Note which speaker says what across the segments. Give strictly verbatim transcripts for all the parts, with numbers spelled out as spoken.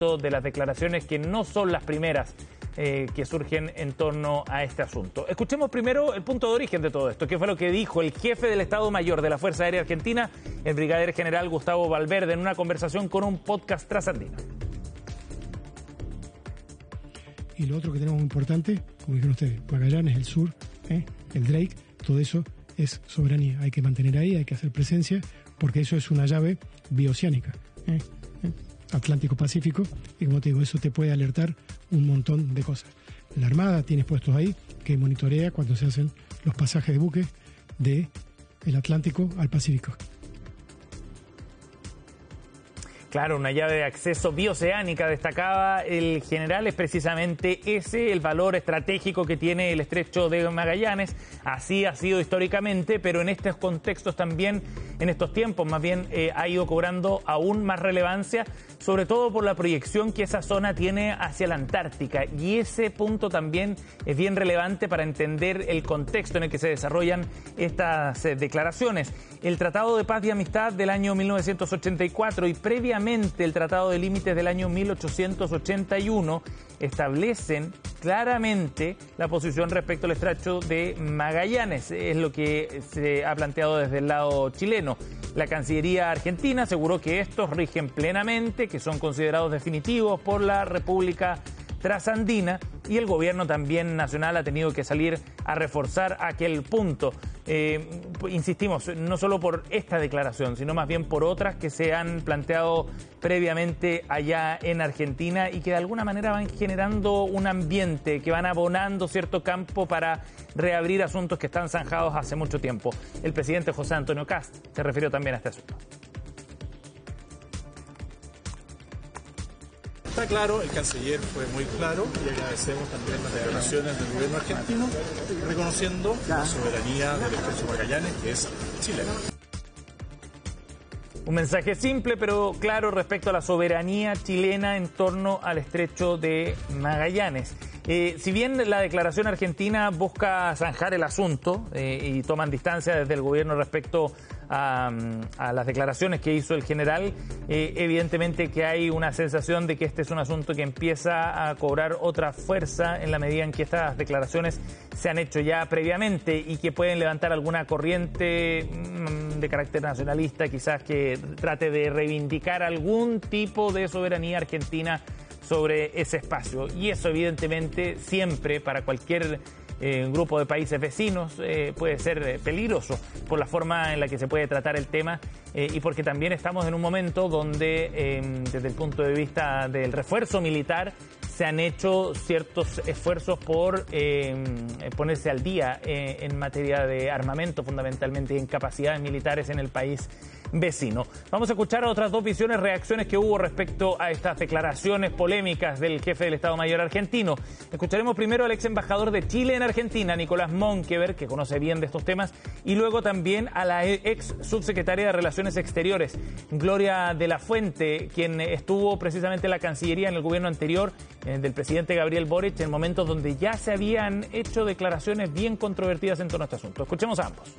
Speaker 1: de las declaraciones que no son las primeras eh, que surgen en torno a este asunto. Escuchemos primero el punto de origen de todo esto, que fue lo que dijo el jefe del Estado Mayor de la Fuerza Aérea Argentina, el brigadier general Gustavo Valverde, en una conversación con un podcast trasandino.
Speaker 2: Y lo otro que tenemos muy importante, como dijeron ustedes, Magallanes, el sur, ¿eh? el Drake, todo eso es soberanía. Hay que mantener ahí, hay que hacer presencia, porque eso es una llave bioceánica. ¿eh? ¿eh? Atlántico-Pacífico, y como te digo, eso te puede alertar un montón de cosas. La Armada tiene puestos ahí que monitorea cuando se hacen los pasajes de buques del Atlántico al Pacífico.
Speaker 1: Claro, una llave de acceso bioceánica, destacaba el general, es precisamente ese el valor estratégico que tiene el estrecho de Magallanes. Así ha sido históricamente, pero en estos contextos también, en estos tiempos más bien, eh, ha ido cobrando aún más relevancia, sobre todo por la proyección que esa zona tiene hacia la Antártica. Y ese punto también es bien relevante para entender el contexto en el que se desarrollan estas eh, declaraciones. El Tratado de Paz y Amistad del año mil novecientos ochenta y cuatro y previamente el Tratado de Límites del año mil ochocientos ochenta y uno establecen claramente la posición respecto al estrecho de Magallanes. Es lo que se ha planteado desde el lado chileno. La Cancillería argentina aseguró que estos rigen plenamente, que son considerados definitivos por la República Trasandina, y el gobierno también nacional ha tenido que salir a reforzar aquel punto. Eh, insistimos, no solo por esta declaración, sino más bien por otras que se han planteado previamente allá en Argentina y que de alguna manera van generando un ambiente, que van abonando cierto campo para reabrir asuntos que están zanjados hace mucho tiempo. El presidente José Antonio Kast se refirió también a este asunto.
Speaker 3: Está claro, el canciller fue muy claro y agradecemos también las declaraciones del gobierno argentino reconociendo la soberanía del estrecho Magallanes, que es chilena.
Speaker 1: Un mensaje simple pero claro respecto a la soberanía chilena en torno al estrecho de Magallanes. Eh, si bien la declaración argentina busca zanjar el asunto eh, y toman distancia desde el gobierno respecto a, a las declaraciones que hizo el general, eh, evidentemente que hay una sensación de que este es un asunto que empieza a cobrar otra fuerza en la medida en que estas declaraciones se han hecho ya previamente y que pueden levantar alguna corriente mmm, de carácter nacionalista, quizás que trate de reivindicar algún tipo de soberanía argentina sobre ese espacio. Y eso evidentemente siempre para cualquier eh, grupo de países vecinos eh, puede ser eh, peligroso por la forma en la que se puede tratar el tema eh, y porque también estamos en un momento donde eh, desde el punto de vista del refuerzo militar se han hecho ciertos esfuerzos por eh, ponerse al día eh, en materia de armamento fundamentalmente y en capacidades militares en el país vecino. Vamos a escuchar otras dos visiones, reacciones que hubo respecto a estas declaraciones polémicas del jefe del Estado Mayor argentino. Escucharemos primero al ex embajador de Chile en Argentina, Nicolás Monkeberg, que conoce bien de estos temas, y luego también a la ex subsecretaria de Relaciones Exteriores, Gloria de la Fuente, quien estuvo precisamente en la Cancillería en el gobierno anterior eh, del presidente Gabriel Boric, en momentos donde ya se habían hecho declaraciones bien controvertidas en torno a este asunto. Escuchemos a ambos.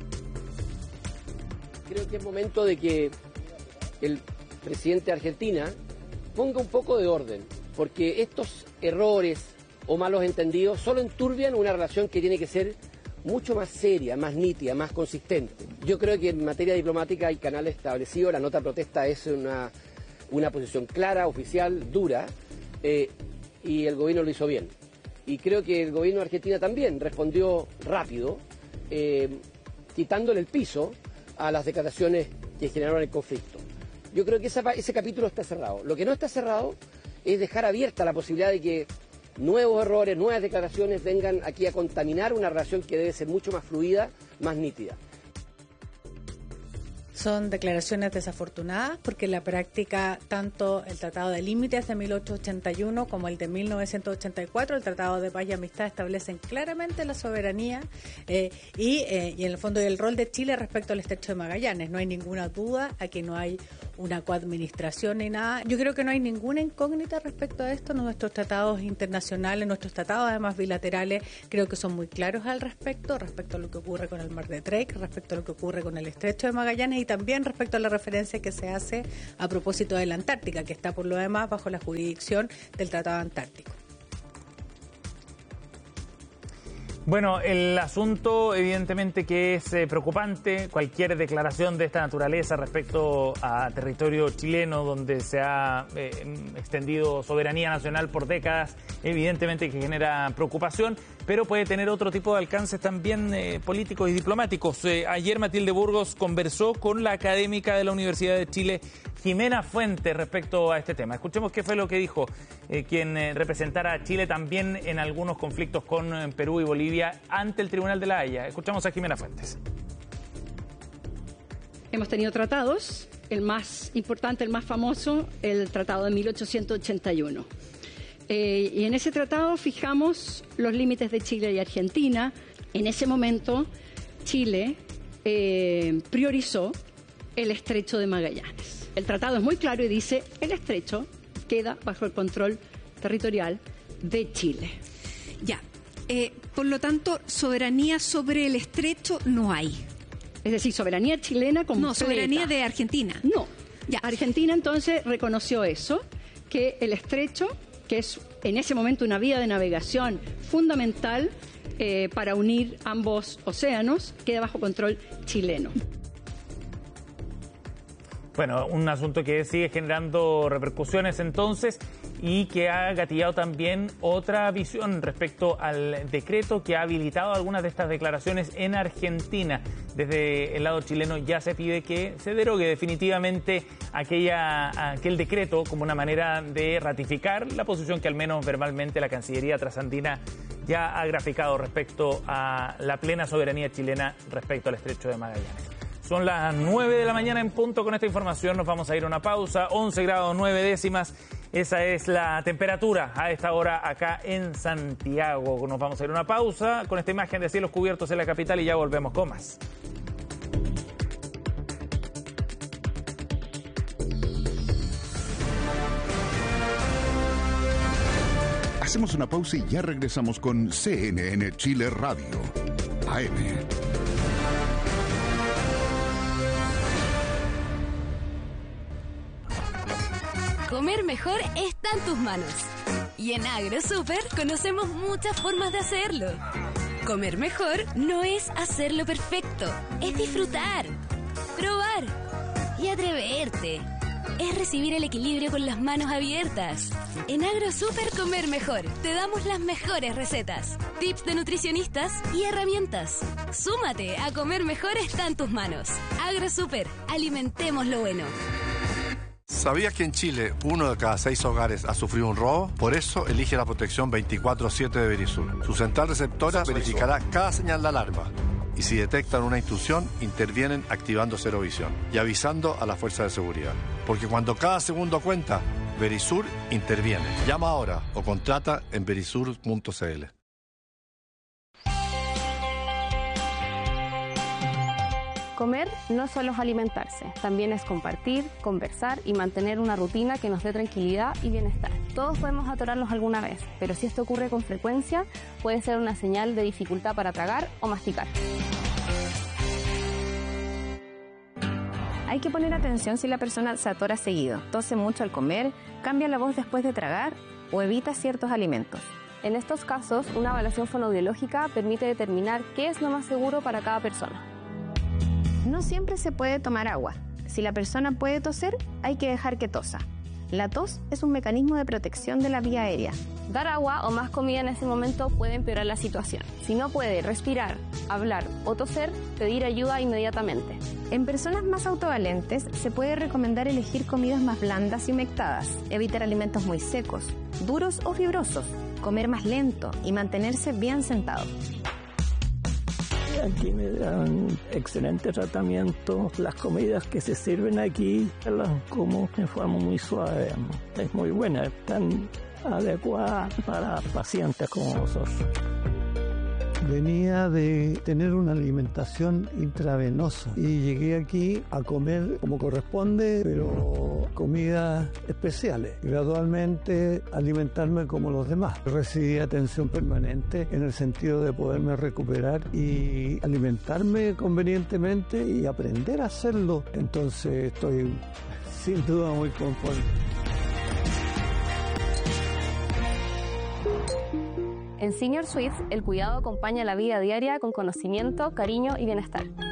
Speaker 4: Creo que es momento de que el presidente de Argentina ponga un poco de orden, porque estos errores o malos entendidos solo enturbian una relación que tiene que ser mucho más seria, más nítida, más consistente. Yo creo que en materia diplomática hay canales establecidos, la nota de protesta es una, una posición clara, oficial, dura, eh, y el gobierno lo hizo bien. Y creo que el gobierno de Argentina también respondió rápido, eh, quitándole el piso a las declaraciones que generaron el conflicto. Yo creo que esa, ese capítulo está cerrado. Lo que no está cerrado es dejar abierta la posibilidad de que nuevos errores, nuevas declaraciones vengan aquí a contaminar una relación que debe ser mucho más fluida, más nítida.
Speaker 5: Son declaraciones desafortunadas porque en la práctica tanto el Tratado de Límites de mil ochocientos ochenta y uno como el de mil novecientos ochenta y cuatro, el Tratado de Paz y Amistad, establecen claramente la soberanía eh, y, eh, y en el fondo el rol de Chile respecto al estrecho de Magallanes. No hay ninguna duda a que no hay una coadministración ni nada. Yo creo que no hay ninguna incógnita respecto a esto. Nuestros tratados internacionales, nuestros tratados además bilaterales, creo que son muy claros al respecto, respecto a lo que ocurre con el Mar de Drake, respecto a lo que ocurre con el Estrecho de Magallanes y también respecto a la referencia que se hace a propósito de la Antártica, que está por lo demás bajo la jurisdicción del Tratado Antártico.
Speaker 1: Bueno, el asunto evidentemente que es eh, preocupante. Cualquier declaración de esta naturaleza respecto a territorio chileno donde se ha eh, extendido soberanía nacional por décadas, evidentemente que genera preocupación, pero puede tener otro tipo de alcances también eh, políticos y diplomáticos. Eh, ayer Matilde Burgos conversó con la académica de la Universidad de Chile, Jimena Fuentes, respecto a este tema. Escuchemos qué fue lo que dijo eh, quien eh, representara a Chile también en algunos conflictos con eh, Perú y Bolivia ante el Tribunal de la Haya. Escuchamos a Jimena Fuentes.
Speaker 6: Hemos tenido tratados, el más importante, el más famoso, el Tratado de mil ochocientos ochenta y uno. Eh, y en ese tratado fijamos los límites de Chile y Argentina. En ese momento, Chile eh, priorizó el Estrecho de Magallanes. El tratado es muy claro y dice, el estrecho queda bajo el control territorial de Chile.
Speaker 7: Ya, eh, por lo tanto, soberanía sobre el estrecho no hay.
Speaker 6: Es decir, soberanía chilena completa.
Speaker 7: No, soberanía de Argentina.
Speaker 6: No.
Speaker 7: Ya.
Speaker 6: Argentina entonces reconoció eso, que el estrecho, que es en ese momento una vía de navegación fundamental eh, para unir ambos océanos, queda bajo control chileno.
Speaker 1: Bueno, un asunto que sigue generando repercusiones entonces y que ha gatillado también otra visión respecto al decreto que ha habilitado algunas de estas declaraciones en Argentina. Desde el lado chileno ya se pide que se derogue definitivamente aquella, aquel decreto como una manera de ratificar la posición que al menos verbalmente la Cancillería trasandina ya ha graficado respecto a la plena soberanía chilena respecto al Estrecho de Magallanes. Son las nueve de la mañana en punto. Con esta información nos vamos a ir a una pausa. once grados nueve décimas. Esa es la temperatura a esta hora acá en Santiago. Nos vamos a ir a una pausa con esta imagen de cielos cubiertos en la capital y ya volvemos con más.
Speaker 8: Hacemos una pausa y ya regresamos con C N N Chile Radio. A M.
Speaker 9: Comer mejor está en tus manos. Y en AgroSuper conocemos muchas formas de hacerlo. Comer mejor no es hacerlo perfecto, es disfrutar, probar y atreverte. Es recibir el equilibrio con las manos abiertas. En AgroSuper Comer Mejor te damos las mejores recetas, tips de nutricionistas y herramientas. Súmate a Comer Mejor está en tus manos. AgroSuper, alimentemos lo bueno.
Speaker 10: ¿Sabías que en Chile uno de cada seis hogares ha sufrido un robo? Por eso elige la protección veinticuatro siete de Verisur. Su central receptora verificará cada señal de alarma y si detectan una intrusión, intervienen activando Cero Visión y avisando a la fuerza de seguridad. Porque cuando cada segundo cuenta, Verisur interviene. Llama ahora o contrata en verisur punto c l.
Speaker 11: Comer no solo es alimentarse, también es compartir, conversar y mantener una rutina que nos dé tranquilidad y bienestar. Todos podemos atorarnos alguna vez, pero si esto ocurre con frecuencia, puede ser una señal de dificultad para tragar o masticar. Hay que poner atención si la persona se atora seguido, tose mucho al comer, cambia la voz después de tragar o evita ciertos alimentos. En estos casos, una evaluación fonoaudiológica permite determinar qué es lo más seguro para cada persona. No siempre se puede tomar agua. Si la persona puede toser, hay que dejar que tosa. La tos es un mecanismo de protección de la vía aérea. Dar agua o más comida en ese momento puede empeorar la situación. Si no puede respirar, hablar o toser, pedir ayuda inmediatamente. En personas más autovalentes, se puede recomendar elegir comidas más blandas y humectadas, evitar alimentos muy secos, duros o fibrosos, comer más lento y mantenerse bien sentado.
Speaker 12: Aquí me dan excelente tratamiento. Las comidas que se sirven aquí las como de forma muy suave. Es muy buena, están adecuadas para pacientes como nosotros.
Speaker 13: Venía de tener una alimentación intravenosa y llegué aquí a comer como corresponde, pero comidas especiales. Gradualmente alimentarme como los demás. Recibí atención permanente en el sentido de poderme recuperar y alimentarme convenientemente y aprender a hacerlo. Entonces estoy sin duda muy conforme.
Speaker 11: En Senior Suites, el cuidado acompaña la vida diaria con conocimiento, cariño y bienestar.